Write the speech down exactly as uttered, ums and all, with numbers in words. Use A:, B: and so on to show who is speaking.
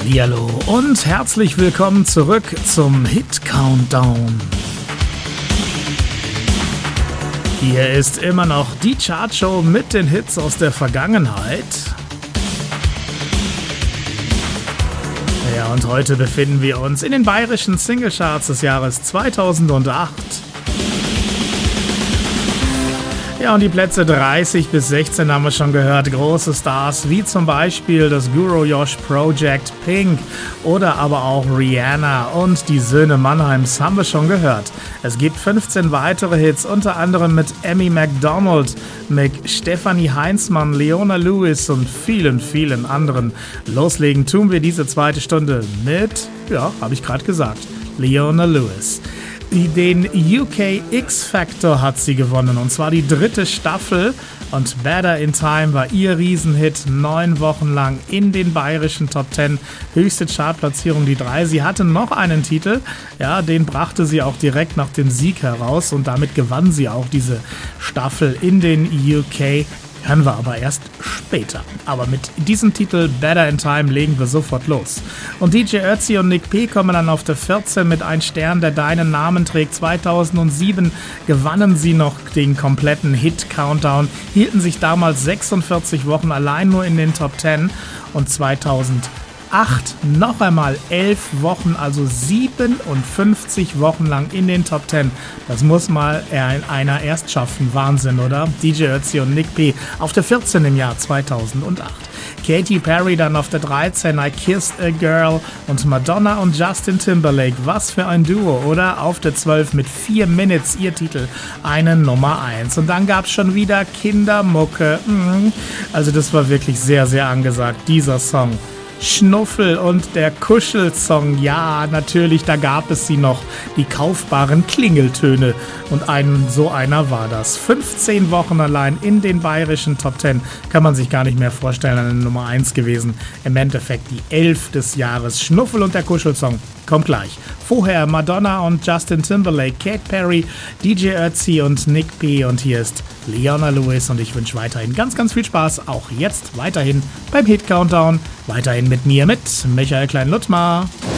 A: Hallihallo und herzlich willkommen zurück zum Hit Countdown. Hier ist immer noch die Chartshow mit den Hits aus der Vergangenheit. Ja, und heute befinden wir uns in den bayerischen Singlecharts des Jahres zweitausendacht. Ja, und die Plätze dreißig bis sechzehn haben wir schon gehört. Große Stars wie zum Beispiel das Guru Josh Project, Pink oder aber auch Rihanna und die Söhne Mannheims haben wir schon gehört. Es gibt fünfzehn weitere Hits, unter anderem mit Amy Macdonald, mit Stefanie Heinzmann, Leona Lewis und vielen, vielen anderen. Loslegen tun wir diese zweite Stunde mit, ja, habe ich gerade gesagt, Leona Lewis. Den U K X-Factor hat sie gewonnen, und zwar die dritte Staffel, und Better in Time war ihr Riesenhit, neun Wochen lang in den bayerischen Top Ten, höchste Chartplatzierung die drei. Sie hatte noch einen Titel, ja, den brachte sie auch direkt nach dem Sieg heraus, und damit gewann sie auch diese Staffel in den U K. Hören wir aber erst später. Aber mit diesem Titel Better in Time legen wir sofort los. Und D J Ötzi und Nick P. kommen dann auf der vierzehn mit Ein Stern, der deinen Namen trägt. zweitausendsieben gewannen sie noch den kompletten Hit-Countdown, hielten sich damals sechsundvierzig Wochen allein nur in den Top zehn, und zweitausendacht noch einmal elf Wochen, also siebenundfünfzig Wochen lang in den Top zehn. Das muss mal einer erst schaffen. Wahnsinn, oder? D J Ötzi und Nick P. auf der vierzehn im Jahr zweitausendacht. Katy Perry dann auf der dreizehn, I Kissed a Girl, und Madonna und Justin Timberlake, was für ein Duo, oder? Auf der zwölf mit vier Minutes, ihr Titel, eine Nummer eins. Und dann gab es schon wieder Kindermucke. Also das war wirklich sehr, sehr angesagt, dieser Song. Schnuffel und der Kuschelsong, ja, natürlich, da gab es sie noch, die kaufbaren Klingeltöne, und ein, so einer war das. fünfzehn Wochen allein in den bayerischen Top zehn, kann man sich gar nicht mehr vorstellen, eine Nummer eins gewesen. Im Endeffekt die elf des Jahres. Schnuffel und der Kuschelsong kommt gleich. Vorher Madonna und Justin Timberlake, Katy Perry, D J Ötzi und Nick P. Und hier ist Leona Lewis, und ich wünsche weiterhin ganz, ganz viel Spaß, auch jetzt weiterhin beim Hit Countdown, weiterhin mit mir, mit Michael Klein-Luttmar.